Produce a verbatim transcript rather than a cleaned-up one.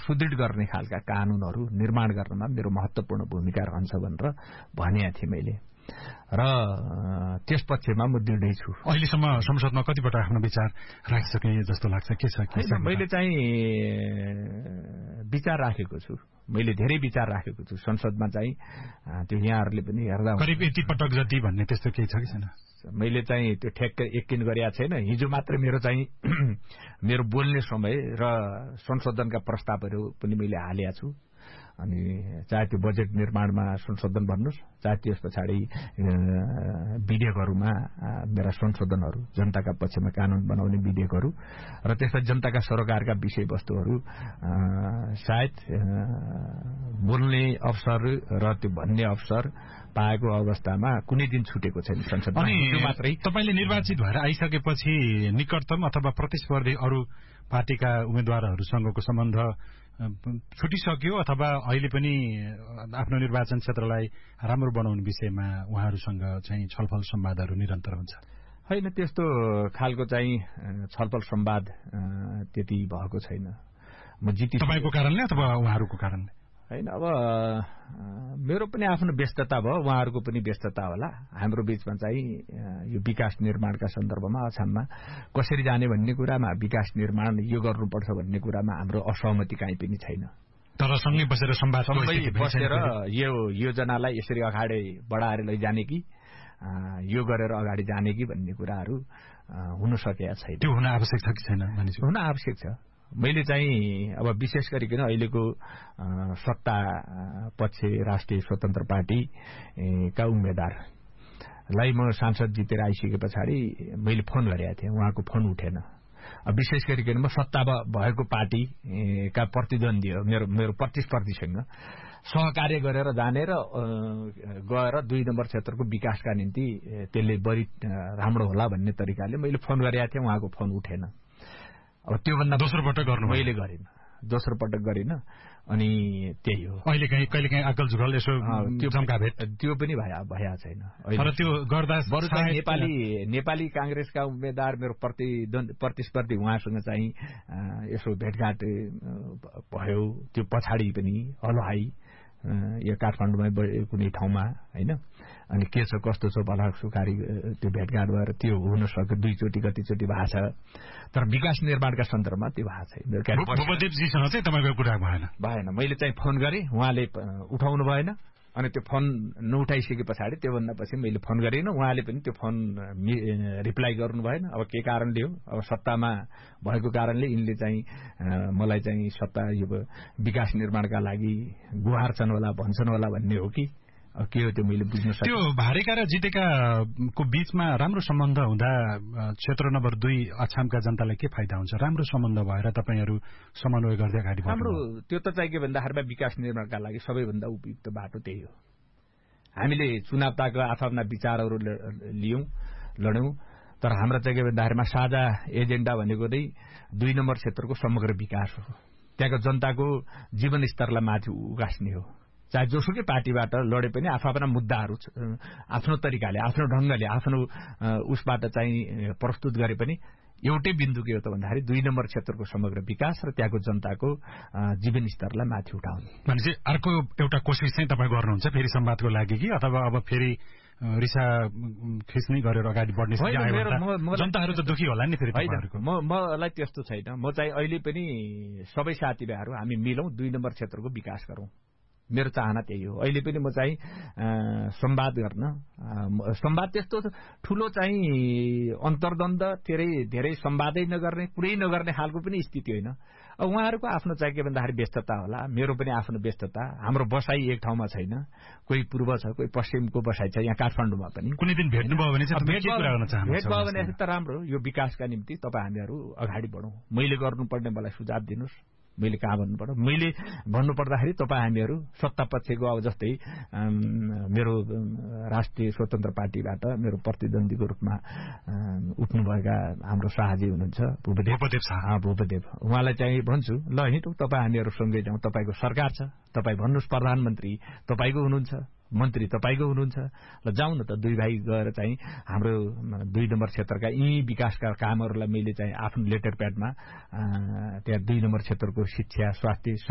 सुदृढ गर्ने खालका कानूनहरू निर्माण गर्नमा मेरो महत्वपूर्ण भूमिका रहन्छ भनेर भनेको थिएँ मैले र त्यस पक्षमा म दृढै छु। अहिलेसम्म संसदमा कतिपल्ट आफ्नो विचार राखिसके जस्तो लाग्छ? के छ? मैले चाहिँ विचार राखेको छु, मैले धेरै विचार राखेको छु संसदमा चाहिँ। त्यो यहाँहरूले पनि हेर्दा करिब यति पटक जति भन्ने त्यस्तो केही छ कि छैन? मैले चाहिँ त्यो ठ्याक्क यकिन गरेका छैन। हिजो मात्र मेरो चाहिँ मेरो बोल्ने समय र संशोधनका प्रस्तावहरू पनि मैले हालेका छु। अनि चाहे त्यो बजेट निर्माणमा संशोधन भन्नुहोस्, चाहे त्यस पछाडि विधेयकहरूमा मेरा संशोधनहरू, जनताका पक्षमा कानून बनाउने विधेयकहरू र त्यसपछि जनताका सरोकारका विषयवस्तुहरू सायद बोल्ने अवसर र त्यो भन्ने अवसर पाएको अवस्थामा कुनै दिन छुटेको छैन संसदमा। मात्रै तपाईले निर्वाचित भएर आइसकेपछि निकटतम अथवा प्रतिस्पर्धी अरू पार्टीका उम्मेद्वारहरूसँगको सम्बन्ध छुटिसक्यो अथवा अहिले पनि आफ्नो निर्वाचन क्षेत्रलाई राम्रो बनाउने विषयमा उहाँहरूसँग चाहिँ छलफल संवादहरू निरन्तर हुन्छ? होइन, त्यस्तो खालको चाहिँ छलफल संवाद त्यति भएको छैन। म जिति तपाईको कारणले अथवा उहाँहरूको कारणले? होइन, अब मेरो पनि आफ्नो व्यस्तता भयो, उहाँहरूको पनि व्यस्तता होला। हाम्रो बीचमा चाहिँ यो विकास निर्माणका सन्दर्भमा अछाममा कसरी जाने भन्ने कुरामा, विकास निर्माण यो गर्नुपर्छ भन्ने कुरामा हाम्रो असहमति काहीँ पनि छैन। तर सँगै बसेर संवाद बसेर यो योजनालाई यसरी अगाडि बढाएर लैजाने कि यो गरेर अगाडि जाने कि भन्ने कुराहरू हुन सकेका छैन। त्यो हुन आवश्यक छ कि छैन? हुन आवश्यक छ। मैले चाहिँ अब विशेष गरिकन अहिलेको सत्ता पक्ष राष्ट्रिय स्वतन्त्र पार्टीका उम्मेद्वारलाई म सांसद जितेर आइसके पछाडि मैले फोन गरेका थिएँ, उहाँको फोन उठेन। विशेष गरिकन म सत्ता भएको पार्टीका प्रतिद्वन्दी हो, मेरो मेरो प्रतिस्पर्धीसँग सहकार्य गरेर जाने र गएर दुई नम्बर क्षेत्रको विकासका निम्ति त्यसले बढी राम्रो होला भन्ने तरिकाले मैले फोन गरेका थिएँ, उहाँको फोन उठेन। अब त्योभन्दा दोस्रो पटक गर्नु? मैले गरिन, दोस्रो पटक गरिन। अनि त्यही हो, अहिले कहीँ कहिले काहीँ अक्कल झुकल यसो त्यो जम्का भेट त्यो पनि भया भया छैन। तर त्यो गर्दा बरु चाहिँ नेपाली नेपाली कांग्रेसका उम्मेद्वार मेरो प्रतिद्वन्दी प्रतिस्पर्धी उहाँसँग चाहिँ यसो भेटघाट भयो। त्यो पछाडि पनि हलोहाई यो काठमाडौँमा कुनै ठाउँमा होइन, अनि के छ कस्तो छ भला सुखारी त्यो भेटघाट भएर त्यो हुन सक्यो, दुईचोटि कतिचोटि भएको छ। तर विकास निर्माणका सन्दर्भमा त्यो भएको छैन। भूपदेवजीसँग चाहिँ तपाईँको कुरा भएन? भएन। मैले चाहिँ फोन गरेँ, उहाँले उठाउनु भएन। अनि त्यो फोन नउठाइसके पछाडि त्योभन्दा पछि मैले फोन गरेन, उहाँले पनि त्यो फोन रिप्लाई गर्नु भएन। अब के कारणले हो? अब सत्तामा भएको कारणले यिनले चाहिँ मलाई चाहिँ सत्ता यो विकास निर्माणका लागि गुहार्छन् होला, भन्छन् होला भन्ने हो कि अब के हो त्यो मैले बुझ्न सकेँ। त्यो भारेका र जितेकाको बीचमा राम्रो सम्बन्ध हुँदा क्षेत्र नम्बर दुई अछामका जनतालाई के फाइदा हुन्छ? राम्रो सम्बन्ध भएर तपाईँहरू समन्वय गर्दै अगाडि बढ्नु? हाम्रो त्यो त चाहिँ के भन्दाखेरिमा विकास निर्माणका लागि सबैभन्दा उपयुक्त बाटो त्यही हो। हामीले चुनाव ताका आफ्ना विचारहरू लियौं, लड्यौं, तर हाम्रो चाहिँ के भन्दाखेरिमा साझा एजेन्डा भनेको चाहिँ दुई नम्बर क्षेत्रको समग्र विकास हो। त्यहाँको जनताको जीवन स्तरलाई माथि उगास्ने हो। चाहे जोसुकै पार्टीबाट लडे पनि आफ्ना मुद्दाहरू आफ्नो तरिकाले, आफ्नो ढंगले, आफ्नो उसबाट चाहिँ प्रस्तुत गरे पनि एउटै बिन्दु के हो त भन्दाखेरि दुई नम्बर क्षेत्रको समग्र विकास र त्यहाँको जनताको जीवन स्तरलाई माथि उठाउने। भनेपछि अर्को एउटा कोसिस चाहिँ तपाईँ गर्नुहुन्छ फेरि संवादको लागि कि अथवा अब फेरि रिसा खिच्ने गरेर अगाडि बढ्ने? जनताहरू त दुखी होला नि फेरि तपाईँहरूको। म मलाई त्यस्तो छैन। म चाहिँ अहिले पनि सबै साथीभाइहरू हामी मिलौं, दुई नम्बर क्षेत्रको विकास गरौं। मेरो चाहना त्यही हो। अहिले पनि म चाहिँ संवाद गर्न, संवाद त्यस्तो ठूलो चाहिँ अन्तर्द्वन्द धेरै धेरै संवादै नगर्ने, कुरै नगर्ने खालको पनि स्थिति होइन। अब उहाँहरूको आफ्नो चाहिँ के भन्दाखेरि व्यस्तता होला, मेरो पनि आफ्नो व्यस्तता। हाम्रो बसाई एक ठाउँमा छैन, कोही पूर्व छ, कोही पश्चिमको बसाई छ यहाँ काठमाडौँमा पनि। कुनै दिन भेट्नुभयो भने चाहिँ भेट भयो भने त राम्रो। यो विकासका निम्ति तपाईँ हामीहरू अगाडि बढौँ। मैले गर्नुपर्ने मलाई सुझाव दिनुहोस्, मैले कहाँ भन्नुपर्छ। मैले भन्नुपर्दाखेरि तपाईँ हामीहरू सत्ता पक्षको अब जस्तै मेरो राष्ट्रिय स्वतन्त्र पार्टीबाट मेरो प्रतिद्वन्दीको रूपमा उठ्नुभएका हाम्रो शाहजी हुनुहुन्छ, भूपदेव भूपदेव उहाँलाई चाहिँ भन्छु, ल हिँडौँ तपाईँ हामीहरू सँगै जाउँ। तपाईँको सरकार छ, तपाईँ भन्नुहोस् प्रधानमन्त्री तपाईँको हुनुहुन्छ, मन्त्री तपाईँको हुनुहुन्छ, ल जाउँ न त दुई भाइ गएर चाहिँ हाम्रो दुई नम्बर क्षेत्रका यी विकासका कामहरूलाई मैले चाहिँ आफ्नो लेटर प्याडमा त्यहाँ दुई नम्बर क्षेत्रको शिक्षा, स्वास्थ्य